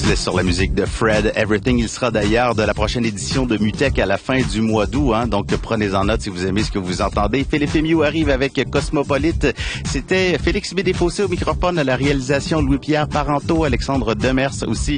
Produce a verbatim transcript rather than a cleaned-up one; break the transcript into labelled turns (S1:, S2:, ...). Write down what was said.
S1: se sur la musique de Fred Everything. Il sera d'ailleurs de la prochaine édition de Mutech à la fin du mois d'août. Hein? Donc, prenez-en note si vous aimez ce que vous entendez. Philippe Emiou arrive avec Cosmopolite. C'était Félix Bédéfossé au microphone, à la réalisation Louis-Pierre Parenteau, Alexandre Demers aussi